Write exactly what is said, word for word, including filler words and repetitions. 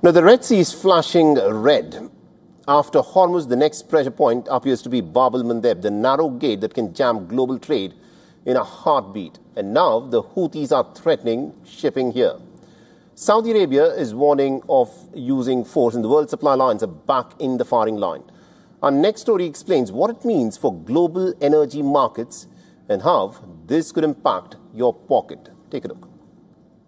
Now, the Red Sea is flashing red. After Hormuz, the next pressure point appears to be Bab el-Mandeb, the narrow gate that can jam global trade in a heartbeat. And now the Houthis are threatening shipping here. Saudi Arabia is warning of using force, and the world supply lines are back in the firing line. Our next story explains what it means for global energy markets and how this could impact your pocket. Take a look.